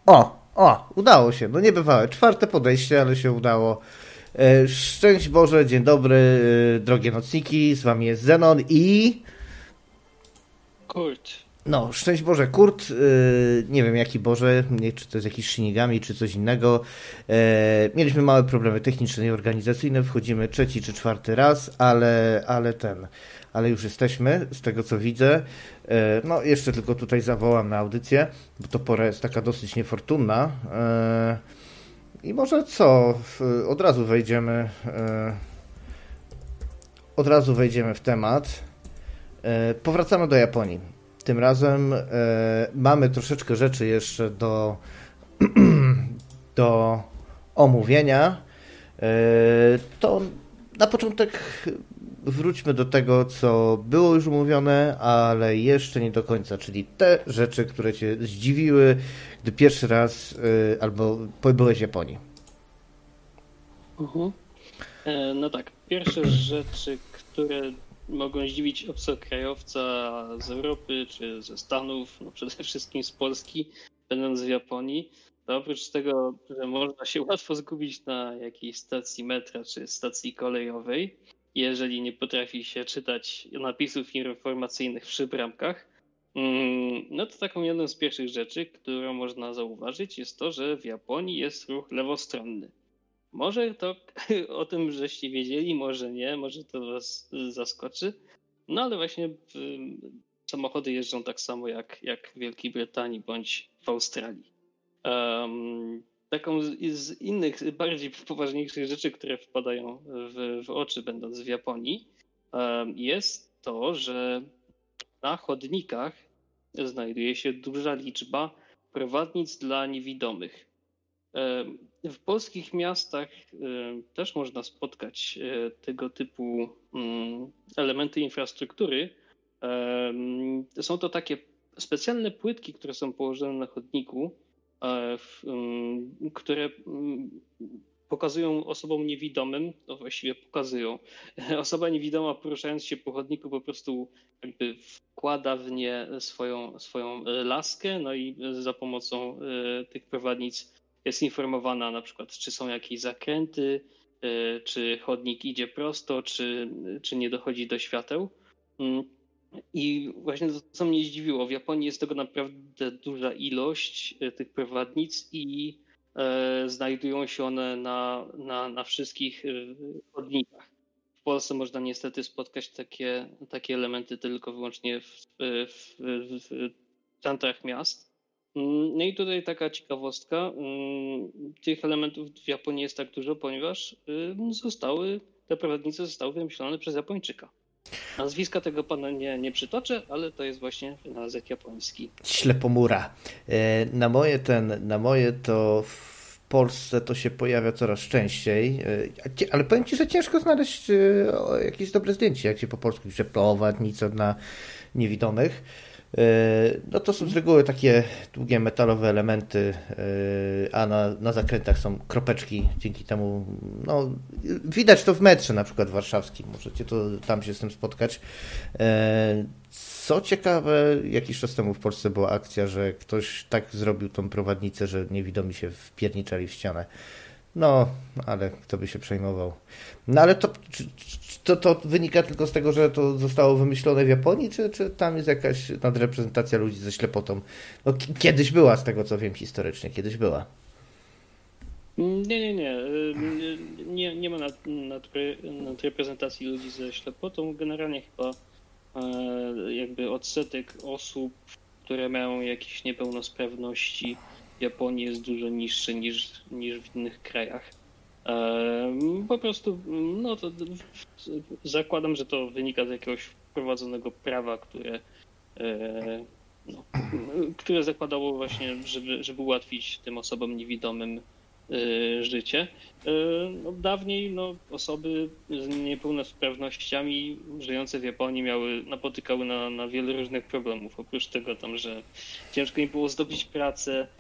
Udało się. No niebywałe. Czwarte podejście, ale się udało. Szczęść Boże, dzień dobry, drogie nocniki. Z wami jest Zenon i... Kurt. No, szczęść Boże, Kurt. Nie wiem jaki Boże, nie, czy to jest jakiś Shinigami, czy coś innego. Mieliśmy małe problemy techniczne i organizacyjne. Wchodzimy trzeci czy czwarty raz, ale już jesteśmy, z tego co widzę. No, jeszcze tylko tutaj zawołam na audycję, bo to pora jest taka dosyć niefortunna. I może co? Od razu wejdziemy w temat. Powracamy do Japonii. Tym razem mamy troszeczkę rzeczy jeszcze do omówienia. To na początek wróćmy do tego, co było już omówione, ale jeszcze nie do końca, czyli te rzeczy, które cię zdziwiły, gdy pierwszy raz albo byłeś w Japonii. No tak, pierwsze rzeczy, które mogą zdziwić obcokrajowca z Europy czy ze Stanów, no przede wszystkim z Polski, będąc w Japonii, to oprócz tego, że można się łatwo zgubić na jakiejś stacji metra czy stacji kolejowej, jeżeli nie potrafi się czytać napisów informacyjnych przy bramkach, no to taką jedną z pierwszych rzeczy, którą można zauważyć, jest to, że w Japonii jest ruch lewostronny. Może to o tym, żeście wiedzieli, może nie, może to was zaskoczy. No ale właśnie samochody jeżdżą tak samo jak w Wielkiej Brytanii bądź w Australii. Taką z innych, bardziej poważniejszych rzeczy, które wpadają w oczy będąc w Japonii, jest to, że na chodnikach znajduje się duża liczba prowadnic dla niewidomych. W polskich miastach też można spotkać tego typu elementy infrastruktury. Są to takie specjalne płytki, które są położone na chodniku, które pokazują osobom niewidomym, no właściwie pokazują. Osoba niewidoma poruszając się po chodniku po prostu jakby wkłada w nie swoją laskę, no i za pomocą tych prowadnic jest informowana na przykład, czy są jakieś zakręty, czy chodnik idzie prosto, czy nie dochodzi do świateł. I właśnie to, co mnie zdziwiło, w Japonii jest tego naprawdę duża ilość tych prowadnic i znajdują się one na wszystkich chodnikach. W Polsce można niestety spotkać takie elementy tylko wyłącznie w centrach miast. No i tutaj taka ciekawostka, tych elementów w Japonii jest tak dużo, ponieważ te prowadnice zostały wymyślone przez Japończyka. Nazwiska tego pana nie przytoczę, ale to jest właśnie wynalazek japoński. Ślepomura. Na moje to w Polsce to się pojawia coraz częściej, ale powiem ci, że ciężko znaleźć jakieś dobre zdjęcie, jak się po polsku pisze prowadnica dla niewidomych. No to są z reguły takie długie metalowe elementy, a na zakrętach są kropeczki, dzięki temu no, widać to w metrze na przykład warszawskim, możecie tam się z tym spotkać. Co ciekawe, jakiś czas temu w Polsce była akcja, że ktoś tak zrobił tą prowadnicę, że niewidomi się wpierniczali w ścianę. No, ale kto by się przejmował. No ale to wynika tylko z tego, że to zostało wymyślone w Japonii, czy tam jest jakaś nadreprezentacja ludzi ze ślepotą? No, kiedyś była, z tego co wiem historycznie, kiedyś była. Nie ma nadreprezentacji ludzi ze ślepotą. Generalnie chyba jakby odsetek osób, które mają jakieś niepełnosprawności w Japonii jest dużo niższy niż w innych krajach. Po prostu no to zakładam, że to wynika z jakiegoś wprowadzonego prawa, które zakładało właśnie, żeby ułatwić tym osobom niewidomym życie. Dawniej osoby z niepełnosprawnościami żyjące w Japonii napotykały na wiele różnych problemów. Oprócz tego tam, że ciężko im było zdobyć pracę,